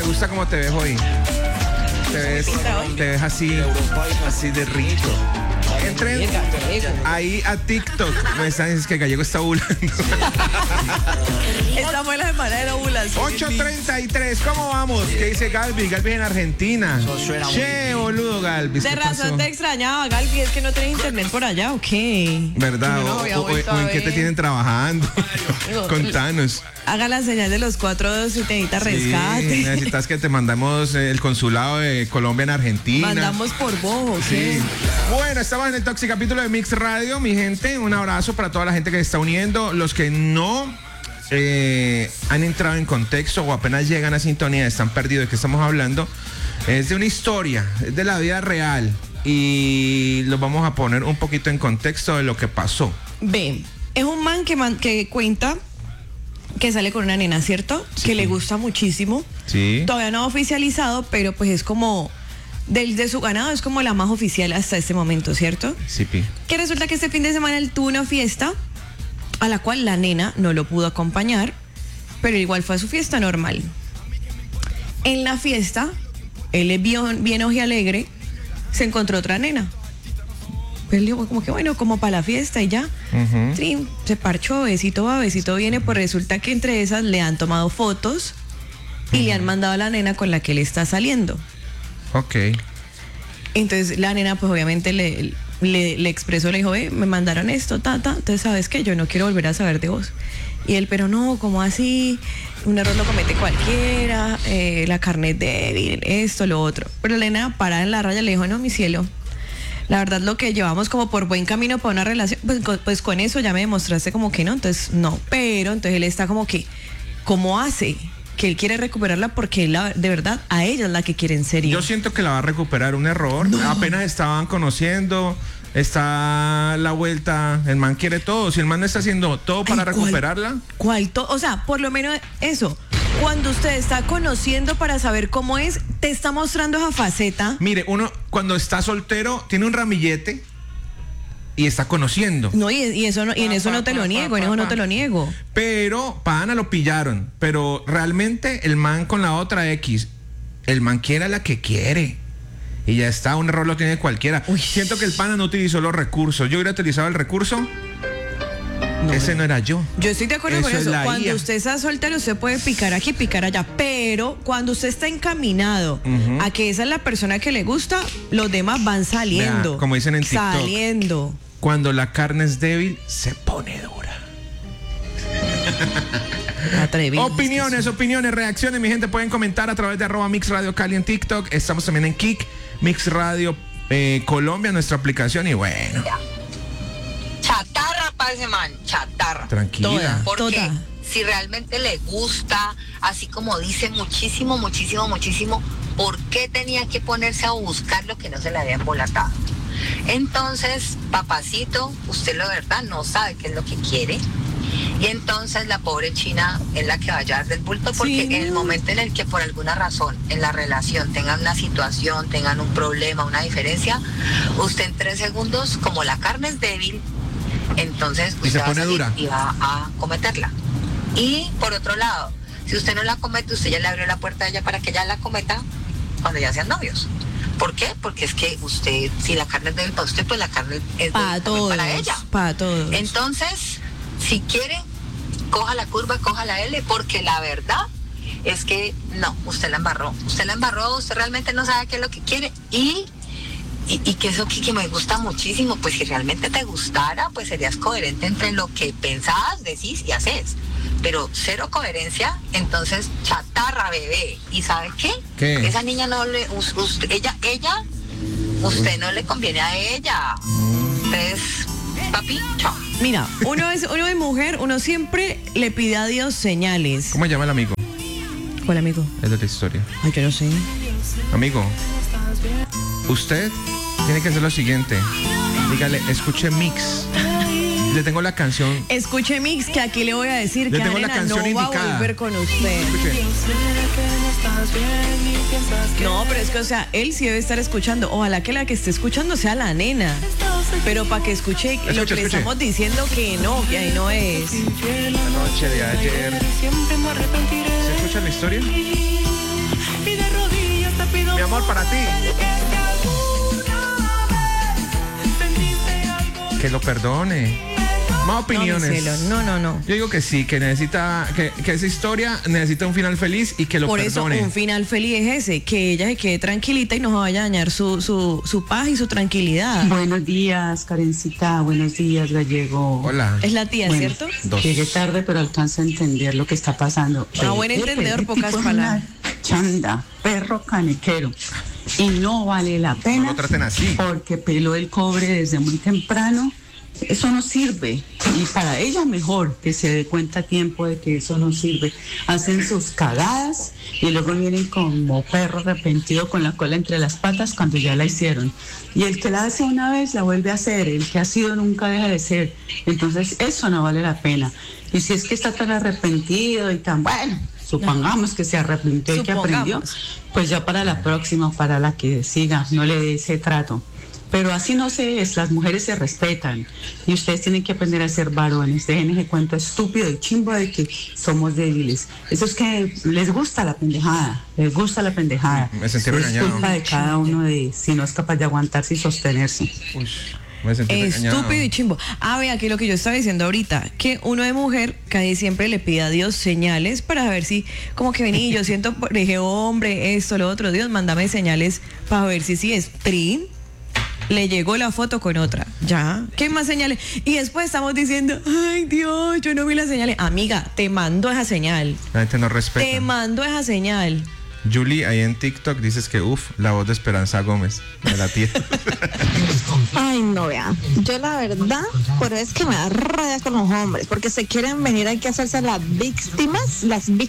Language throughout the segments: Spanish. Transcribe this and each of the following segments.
gusta cómo te ves hoy. Te ves así de rico. Entren ahí a TikTok. Me están diciendo que Gallego está ovulando. Esta fue la semana de la ovulación. 8:33, ¿cómo vamos? ¿Qué dice Galvis? Galvis en Argentina. Che, boludo, Galvis. De razón te extrañaba, Galvis, es que no tenés internet por allá, ¿o qué? ¿Verdad? No, o en qué te tienen trabajando. Contanos. Haga la señal de los 4 dedos y te necesita rescate. Sí, necesitas que te mandamos el consulado de Colombia en Argentina. Mandamos por vos, ¿qué? Sí. Bueno, estamos en el Toxi capítulo de Mix Radio, mi gente. Un abrazo para toda la gente que se está uniendo. Los que no han entrado en contexto o apenas llegan a sintonía, están perdidos de qué estamos hablando. Es de una historia, es de la vida real. Y los vamos a poner un poquito en contexto de lo que pasó. Ve, es un man que cuenta que sale con una nena, ¿cierto? Sí. Que le gusta muchísimo. Sí. Todavía no oficializado, pero pues es como de su ganado, es como la más oficial hasta este momento, ¿cierto? Sí, Pi. Que resulta que este fin de semana él tuvo una fiesta a la cual la nena no lo pudo acompañar, pero igual fue a su fiesta normal. En la fiesta, él es bien ojialegre, se encontró otra nena. Pues le dijo como que bueno, como para la fiesta y ya. Uh-huh. Sí, se parchó, besito va, besito viene, pues resulta que entre esas le han tomado fotos y le han mandado a la nena con la que él está saliendo. Ok. Entonces la nena pues obviamente le expresó, le dijo, me mandaron esto, entonces sabes que yo no quiero volver a saber de vos. Y él, pero no, ¿cómo así? Un error lo comete cualquiera, la carne es débil, esto, lo otro. Pero la nena parada en la raya le dijo, no, mi cielo, la verdad lo que llevamos como por buen camino para una relación, pues con eso ya me demostraste como que no, entonces no. Pero entonces él está como que, ¿cómo hace? Que él quiere recuperarla porque él, de verdad, a ella es la que quiere en serio. Yo siento que la va a recuperar, un error. No. Apenas estaban conociendo, está la vuelta, el man quiere todo. Si el man está haciendo todo para recuperarla. O sea, por lo menos eso. Cuando usted está conociendo para saber cómo es, te está mostrando esa faceta. Mire, uno cuando está soltero tiene un ramillete y está conociendo. No, y eso no, y en eso no te lo niego, en eso no te lo niego. Pero Pana lo pillaron. Pero realmente el man con la otra X, el man quiere a la que quiere. Y ya está, un error lo tiene cualquiera. Uy. Siento que el Pana no utilizó los recursos. Yo hubiera utilizado el recurso. No, ese no era yo. Yo estoy de acuerdo con eso. Cuando IA. usted está soltero, usted puede picar aquí, picar allá. Pero cuando usted está encaminado a que esa es la persona que le gusta, los demás van saliendo. Vea, como dicen en TikTok. Saliendo. Cuando la carne es débil, se pone dura. Atrevido. Opiniones, reacciones. Mi gente, pueden comentar a través de @Mix Radio Cali en TikTok. Estamos también en Kik, Mix Radio Colombia, nuestra aplicación. Y bueno. Chatarra para ese man, chatarra. Tranquila. Porque si realmente le gusta, así como dice muchísimo, ¿por qué tenía que ponerse a buscar lo que no se le había embolatado? Entonces, papacito, usted la verdad no sabe qué es lo que quiere. Y entonces la pobre china es la que va a llevar del bulto, porque en el momento en el que por alguna razón en la relación tengan una situación, tengan un problema, una diferencia, usted en 3 segundos, como la carne es débil, entonces y usted se pone dura y va a cometerla. Y por otro lado, si usted no la comete, usted ya le abrió la puerta a ella para que ella la cometa cuando ya sean novios. ¿Por qué? Porque es que usted, si la carne es débil para usted, pues la carne es débil para ella. Para todos. Entonces, si quiere, coja la curva, coja la L, porque la verdad es que no, usted la embarró, usted realmente no sabe qué es lo que quiere y que eso que me gusta muchísimo, pues si realmente te gustara, pues serías coherente entre lo que pensabas, decís y haces. Pero cero coherencia, entonces chatarra, bebé. ¿Y sabe qué? ¿Qué? Esa niña no le, usted no le conviene a ella. Entonces, papi, chao. Mira, uno es mujer, uno siempre le pide a Dios señales. ¿Cómo se llama el amigo? ¿Cuál amigo? Es de la historia. Ay, yo no sé. Amigo, usted tiene que hacer lo siguiente. Dígale, escuche Mix. Le tengo la canción. Escuche Mix, que aquí le voy a decir Le que tengo la Arena canción no indicada. va a volver con usted. Escuche. No, pero es que, o sea, él sí debe estar escuchando. Ojalá que la que esté escuchando sea la nena. Pero para que escuche lo que le estamos diciendo que ahí no es. La noche de ayer. ¿Se escucha la historia? y de rodillas te pido. Mi amor, para ti. Que lo perdone. Más opiniones. No. Yo digo que sí, que necesita, que esa historia necesita un final feliz y que lo Por perdone. eso un final feliz es ese, que ella se quede tranquilita y no se vaya a dañar su paz y su tranquilidad. Buenos días, Karencita. Buenos días, Gallego. Hola. Es la tía, Bueno, ¿cierto? Dos. Llegué tarde, pero alcanzo a entender lo que está pasando. Buen entendedor, Ese pocas tipo es palabras. una chanda, perro canequero. Y no vale la No pena lo traten así. porque peló el cobre desde muy temprano. Eso no sirve. Y para ella mejor que se dé cuenta a tiempo de que eso no sirve. Hacen sus cagadas y luego vienen como perro arrepentido con la cola entre las patas cuando ya la hicieron. Y el que la hace una vez la vuelve a hacer. El que ha sido nunca deja de ser. Entonces eso no vale la pena. Y si es que está tan arrepentido y tan bueno, supongamos que se arrepintió y que aprendió, pues ya para la próxima, para la que siga, no le dé ese trato. Pero así no se es, las mujeres se respetan y ustedes tienen que aprender a ser varones. Dejen ese cuento estúpido y chimbo de que somos débiles. Eso es que les gusta la pendejada, les gusta la pendejada. Me sentí Es regañado. culpa de cada uno de si no es capaz de aguantarse y sostenerse. Uy, me sentí regañado. Estúpido y chimbo. Ve aquí lo que yo estaba diciendo ahorita, que uno de mujer casi siempre le pide a Dios señales para ver si, como que vení, yo siento, dije, hombre, esto, lo otro, Dios, mándame señales para ver si es trin. Le llegó la foto con otra. Ya. ¿Qué más señales? Y después estamos diciendo, ay Dios, yo no vi las señales. Amiga, te mando esa señal. La gente no respeta. Te mando esa señal. Julie, ahí en TikTok dices que, la voz de Esperanza Gómez, de la tía. Ay, no, vea. Yo la verdad, pero es que me da rabia con los hombres, porque se quieren venir aquí a hacerse las víctimas,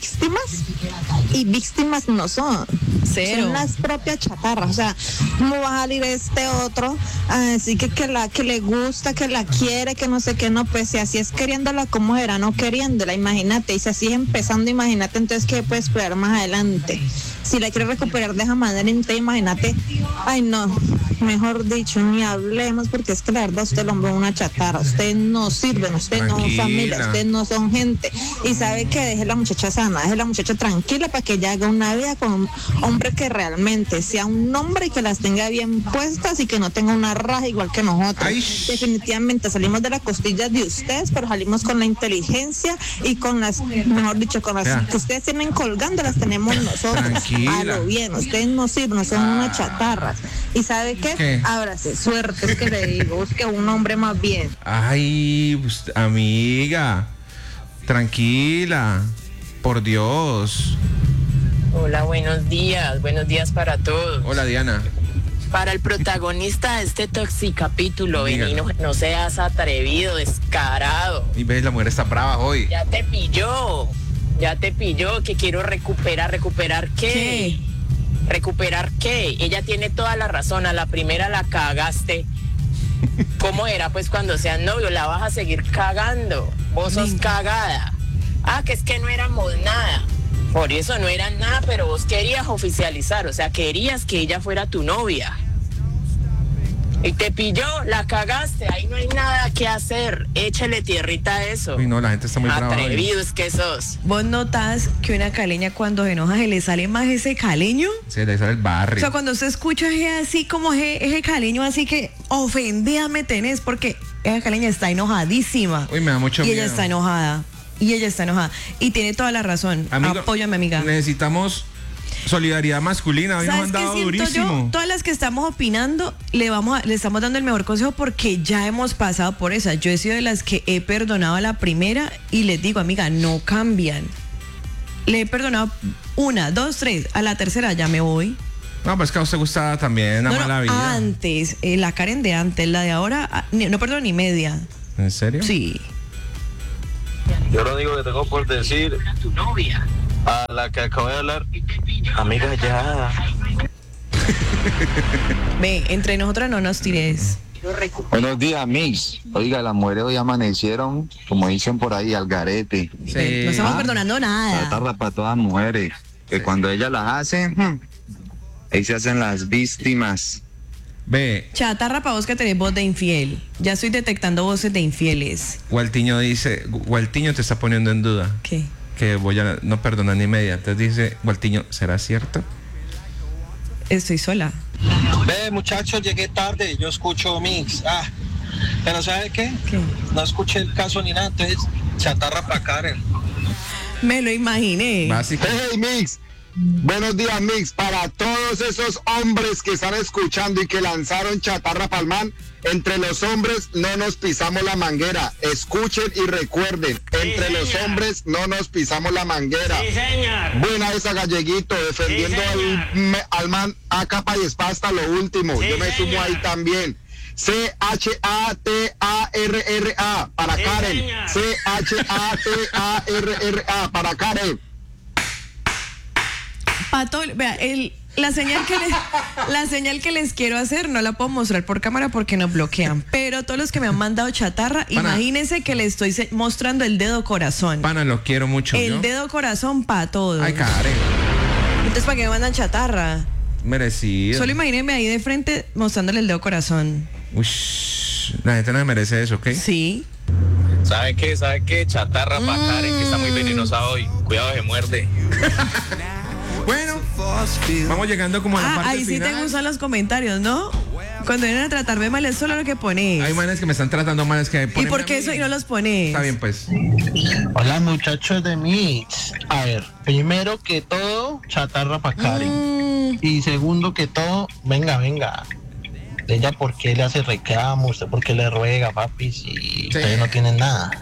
y víctimas no son. Cero. Son las propias chatarras. O sea, ¿cómo va a salir este otro a decir que le gusta, que la quiere, que no sé qué? No, pues si así es queriéndola, ¿cómo será no queriéndola? Imagínate. Y si así es empezando, imagínate entonces qué puede esperar más adelante. Si la quiere recuperar de esa manera, entonces imagínate. Ay, no, mejor dicho, ni hablemos, porque es que la verdad usted el hombre es una chatarra. Ustedes no sirven, ustedes no son familia, ustedes no son gente. Y sabe que deje la muchacha sana, deje la muchacha tranquila para que ella haga una vida con un hombre que realmente sea un hombre y que las tenga bien puestas y que no tenga una raja igual que nosotros. Ay. Definitivamente salimos de las costillas de ustedes, pero salimos con la inteligencia y con las, mejor dicho, con las Ya. que ustedes tienen colgando, las tenemos nosotros. Tranquila. A lo bien, ustedes no sirven, son unas chatarras. ¿Y sabe qué? ¿Qué? Ábrase, suerte, es que le digo, busque un hombre más bien. Ay, amiga, tranquila, por Dios. Hola, buenos días para todos. Hola, Diana. Para el protagonista de este toxicapítulo, Dígalo. vení, no seas atrevido, descarado. Y ves, la mujer está brava hoy. Ya te pilló, que quiero ¿recuperar qué? ¿Recuperar qué? Ella tiene toda la razón, a la primera la cagaste. ¿Cómo era? Pues cuando sean novio la vas a seguir cagando. Vos sos cagada. Que es que no éramos nada. Por eso no eran nada, pero vos querías oficializar, o sea, querías que ella fuera tu novia. Y te pilló, la cagaste, ahí no hay nada que hacer. Échale tierrita a eso. Uy, no, la gente está muy brava hoy. Atrevido es que sos. ¿Vos notás que una caleña cuando se enoja se le sale más ese caleño? Sí, le sale el barrio. O sea, cuando usted escucha así como ese caleño así que ofendida me tenés, porque esa caleña está enojadísima. Uy, me da mucho y miedo. ella está enojada. Y tiene toda la razón. Amigo, Apóyame, amiga. Necesitamos solidaridad masculina. Hoy nos ¿Sabes han qué dado siento durísimo. yo? Todas las que estamos opinando, le estamos dando el mejor consejo porque ya hemos pasado por esa. Yo he sido de las que he perdonado a la primera y les digo, amiga, no cambian. Le he perdonado 1, 2, 3. A la tercera ya me voy. No, pues que a usted gusta también la mala vida. Antes, la Karen de antes, la de ahora, no perdono ni media. ¿En serio? Sí. Yo lo único que tengo por decir a la que acabo de hablar, amiga, ya. Ve, entre nosotras no nos tires. Buenos días, Mix. Oiga, las mujeres hoy amanecieron, como dicen por ahí, al garete. Sí. No estamos perdonando nada. Chatarra para todas las mujeres. Que cuando ellas las hacen, ahí se hacen las víctimas. Ve, Chatarra para vos que tenés voz de infiel. Ya estoy detectando voces de infieles. Gualtiño dice, Gualtiño te está poniendo en duda. ¿Qué? que voy a no perdonar ni media. Entonces dice Gualtiño, ¿será cierto? Estoy sola. Ve, muchachos, llegué tarde, yo escucho Mix. Pero ¿sabe qué? No escuché el caso ni nada, entonces chatarra para Karen. Me lo imaginé. Básico. Hey, Mix. Buenos días, Mix. Para todos esos hombres que están escuchando y que lanzaron chatarra palmán, entre los hombres no nos pisamos la manguera. Escuchen y recuerden, entre los hombres no nos pisamos la manguera. Sí, señor. Buena esa, Galleguito, defendiendo al man a capa y espada hasta lo último. Sí, yo me sumo señor. ahí también. CHATARRA para Sí, Karen. señor. CHATARRA para Karen. Pato, vea, la señal que les quiero hacer no la puedo mostrar por cámara porque nos bloquean. Pero todos los que me han mandado chatarra, imagínense que le estoy mostrando el dedo corazón. Pana, lo quiero mucho. El dedo corazón para todos. Ay, Karen. Entonces, ¿para qué me mandan chatarra? Merecido. Solo imagínense ahí de frente mostrándole el dedo corazón. Uy, la gente no merece eso, ¿ok? Sí. ¿Sabe qué? Chatarra para Karen, que está muy venenosa hoy. Cuidado, se muerde. Bueno, vamos llegando como a la parte ahí sí final. te gustan los comentarios, ¿no? Cuando vienen a tratarme mal es solo lo que pones. Hay manes que me están tratando mal, es que ¿Y por qué eso y no los pones? Está bien, pues. Hola, muchachos de Mix. A ver, primero que todo, chatarra para Karen. Y segundo que todo, venga. Ella, ¿por qué le hace reclamo? ¿Usted por qué le ruega, papi? Si ustedes no tienen nada.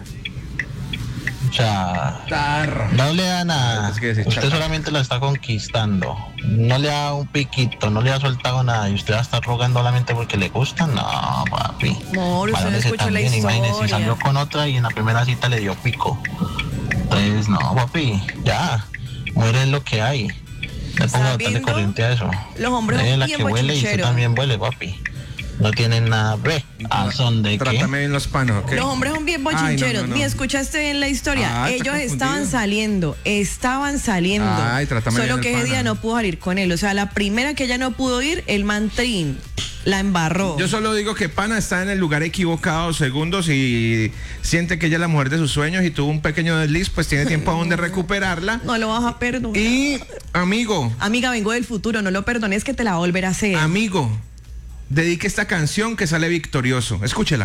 O sea, no le da nada. Usted solamente la está conquistando. No le da un piquito, no le ha soltado nada. Y usted va a estar rogando solamente porque le gusta. No, papi. Amor, usted no Valórese escuchó la también. Imagínese, historia. salió con otra y en la primera cita le dio pico. Entonces, no, papi, ya. Muere lo que hay. Le pongo bastante corriente a eso. Los hombres son la bien que huele y usted bochincheros. también huele, papi. No tienen nada. Ve, ¿a son de qué? Trátame bien los panos, ¿ok? Los hombres son bien bochincheros. no. Ni escuchaste bien la historia. Está Ellos confundido. estaban saliendo. Ay, trátame bien Solo el que ese pana. día no pudo salir con él. O sea, la primera que ella no pudo ir, el mantrín la embarró. Yo solo digo que Pana está en el lugar equivocado. Segundo, si siente que ella es la mujer de sus sueños y tuvo un pequeño desliz, pues tiene tiempo aún de recuperarla. No lo vas a perdonar. Y, amigo. Amiga, vengo del futuro. No lo perdones, que te la va a volver a hacer. Amigo, dedique esta canción que sale victorioso. Escúchela.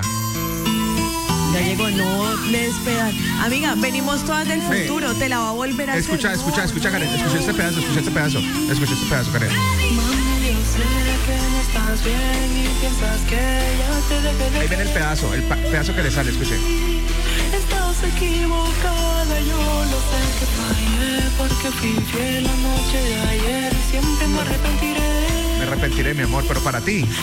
Ya llegó, no le despedas. Amiga, venimos todas del futuro. Te la va a volver a hacer. Escucha, Karen. Escucha este pedazo, Karen. Ahí viene el pedazo, pedazo que le sale, escuche. Estás equivocada, yo lo sé que fallé porque fui fiel la noche de ayer. Siempre me arrepentiré. Me arrepentiré, mi amor, pero para ti.